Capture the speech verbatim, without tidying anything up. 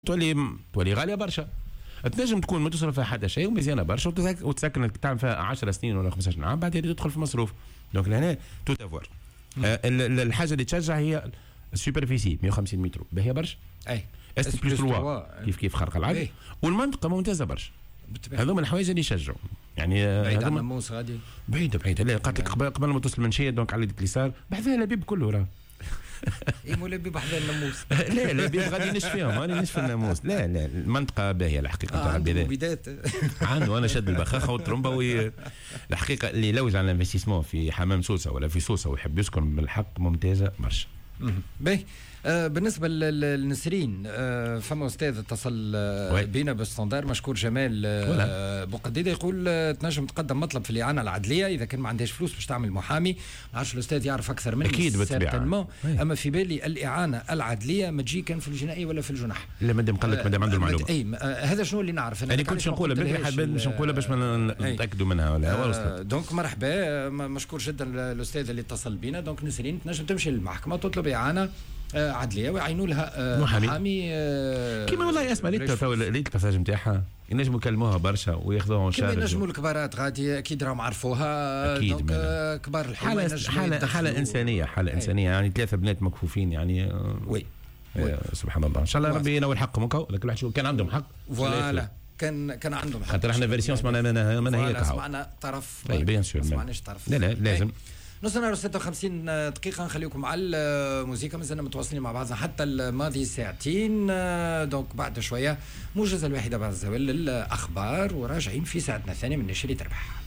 تولي تولي غاليه برشا. تنجم تكون ما تصرف فيها حتى شيء ومزيانه برشا وتسكن تعمل فيها عشر سنين ولا خمسة عام بعدين تدخل في مصروف. دونك لهنا تو افوار. آه الحاجه اللي تشجع هي السوبرفيسي مئة وخمسين متر باهيه برشا. اي اس بلس ثلاثة كيف كيف خارق العاده. والمنطقه ممتازه برشا. هذوما الحوايج اللي يشجعوا يعني. بعيد عن الناموس غادي بعيده بعيده. لا قالت لك قبل ما توصل المنشيه دونك على يدك اليسار بحذاها البيب كله راه. اي مولا بيب حذا الناموس. لا لا بيب غادي ينشف فيهم راني نشف الناموس. لا لا المنطقه باهيه الحقيقه تاع البدايه. بدايات عنده انا شد البخاخه والترمبه وي... الحقيقه اللي يلوج على الانفستيسمون في حمام سوسه ولا في سوسه ويحب يسكن بالحق ممتازه برشا. باهي. آه بالنسبه للنسرين آه فما استاذ اتصل آه بينا بالستاندار مشكور جمال آه بوقديده يقول آه تنجم تقدم مطلب في الاعانه العدليه اذا كان ما عندهاش فلوس باش تعمل محامي. ما عرفش الاستاذ يعرف اكثر مني اكيد بالطبيعه. اما في بالي الاعانه العدليه ما تجي كان في الجنائي ولا في الجنح. لا مادام قال لك مادام عنده المعلومه. اي آه هذا شنو اللي نعرف انا كنت نقولها باش نقولها باش نتاكدوا منها ولا آه وصلت. دونك مرحبا مشكور جدا الاستاذ اللي اتصل بينا. دونك نسرين تنجم تمشي للمحكمه تطلب اعانه آه عدليه ويعينوا لها آه محامي, محامي آه كيما والله اسمع ليت ليت الباساج نتاعها ينجموا يكلموها برشا وياخذوها شارج. كيما ينجموا الكبارات غادي اكيد راهم عرفوها. اكيد آه كبار الحومه حاله حاله حاله انسانيه حاله انسانيه يعني ثلاثه بنات مكفوفين يعني آه وي, وي. سبحان الله ان شاء الله ربي ينور حقهم هكا. لكن واحد كان عندهم حق فوالا كان كان عندهم حق. خاطر احنا فيرسيون سمعنا منها منها هي سمعنا طرف اي بيان سور ما سمعناش طرف. لا لا لازم. نص نهار ستة وخمسين دقيقة نخليكم مع الموسيقى مازلنا متواصلين مع بعضنا حتى الماضي ساعتين. دونك بعد شوية موجزة الواحدة بعد الزوال للأخبار وراجعين في ساعتنا الثانية من نشري تربح.